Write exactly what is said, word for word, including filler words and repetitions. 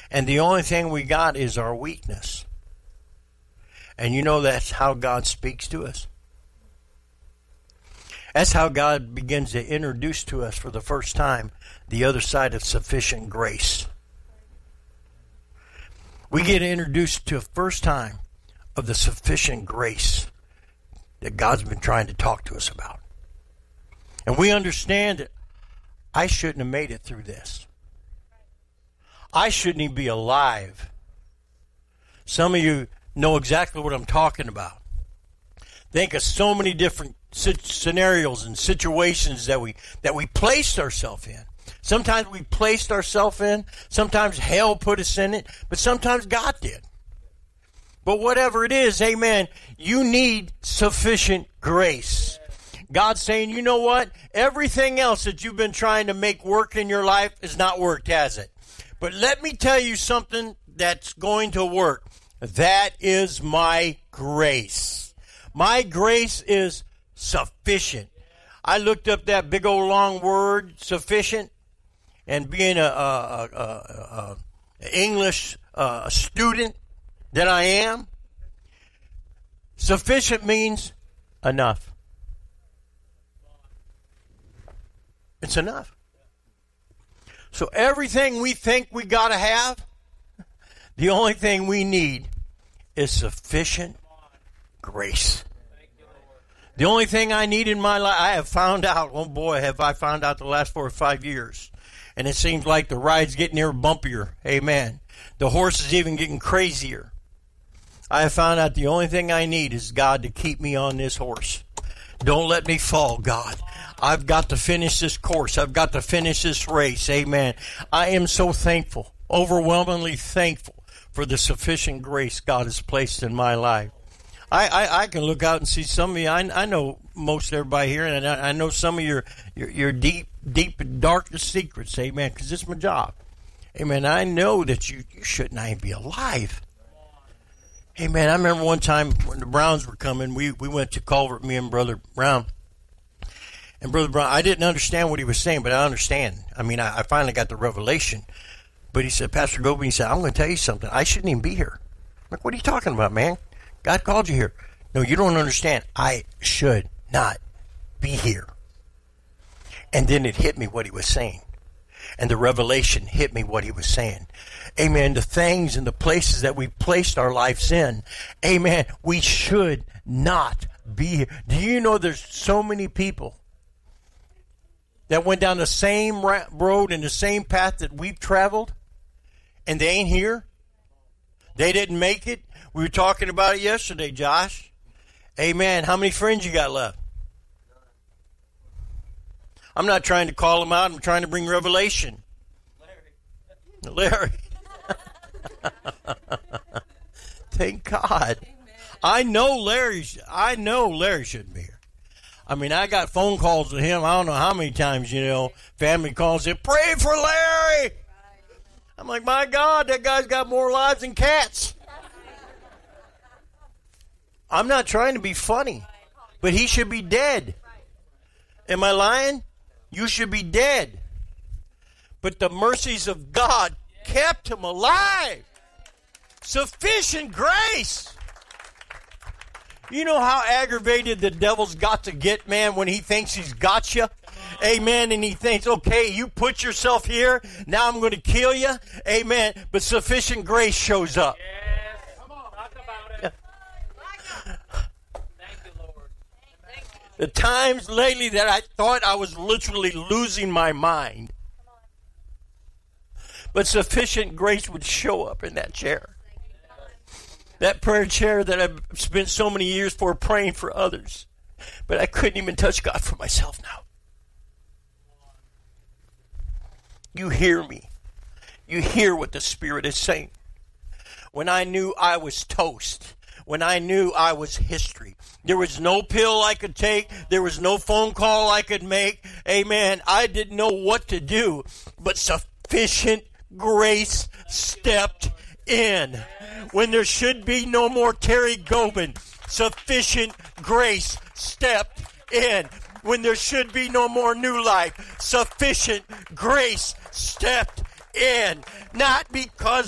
And the only thing we got is our weakness. And you know that's how God speaks to us. That's how God begins to introduce to us for the first time the other side of sufficient grace. We get introduced to the first time of the sufficient grace that God's been trying to talk to us about. And we understand that I shouldn't have made it through this. I shouldn't even be alive. Some of you know exactly what I'm talking about. Think of so many different scenarios and situations that we that we placed ourselves in. Sometimes we placed ourselves in. Sometimes hell put us in it. But sometimes God did. But whatever it is, amen, you need sufficient grace. God's saying, you know what? Everything else that you've been trying to make work in your life has not worked, has it? But let me tell you something that's going to work. That is my grace. My grace is sufficient. I looked up that big old long word, sufficient, and being a, a, a, a, a English uh, student that I am, sufficient means enough. It's enough. So everything we think we got to have, the only thing we need is sufficient grace. The only thing I need in my life, I have found out, oh boy, have I found out the last four or five years. And it seems like the ride's getting ever bumpier. Amen. The horse is even getting crazier. I have found out the only thing I need is God to keep me on this horse. Don't let me fall, God. I've got to finish this course. I've got to finish this race. Amen. I am so thankful, overwhelmingly thankful for the sufficient grace God has placed in my life. I, I, I can look out and see some of you. I, I know most everybody here, and I, I know some of your, your, your deep, deep, darkest secrets. Amen. Because it's my job. Amen. I know that you, you should not even be alive. Amen. I remember one time when the Browns were coming, we, we went to Culver, me and Brother Brown. And Brother Brown, I didn't understand what he was saying, but I understand. I mean, I, I finally got the revelation. But he said, Pastor Gobi, he said, I'm going to tell you something. I shouldn't even be here. I'm like, what are you talking about, man? God called you here. No, you don't understand. I should not be here. And then it hit me what he was saying. And the revelation hit me what he was saying. Amen. The things and the places that we placed our lives in. Amen. We should not be here. Do you know there's so many people that went down the same road and the same path that we've traveled, and they ain't here? They didn't make it. We were talking about it yesterday, Josh. Amen. How many friends you got left? I'm not trying to call them out. I'm trying to bring revelation. Larry. Larry. Thank God. I know Larry. I know Larry shouldn't be here. I mean, I got phone calls to him. I don't know how many times, you know, family calls him, pray for Larry. I'm like, my God, that guy's got more lives than cats. I'm not trying to be funny, but he should be dead. Am I lying? You should be dead. But the mercies of God kept him alive. Sufficient grace. You know how aggravated the devil's got to get, man, when he thinks he's got you? Amen. And he thinks, okay, you put yourself here. Now I'm going to kill you. Amen. But sufficient grace shows up. Yes. Come on. Talk about it. Thank you, Lord. Thank you. The times lately that I thought I was literally losing my mind. But sufficient grace would show up in that chair. That prayer chair that I've spent so many years for praying for others. But I couldn't even touch God for myself now. You hear me. You hear what the Spirit is saying. When I knew I was toast. When I knew I was history. There was no pill I could take. There was no phone call I could make. Amen. I didn't know what to do. But sufficient grace stepped in. When there should be no more Terry Gobin, sufficient grace stepped in. When there should be no more New Life, sufficient grace stepped in. Not because